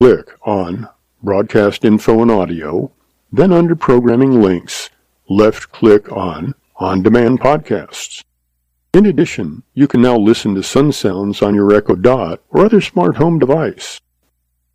Click on Broadcast Info and Audio, then under Programming Links, left-click on On-Demand Podcasts. In addition, you can now listen to Sun Sounds on your Echo Dot or other smart home device.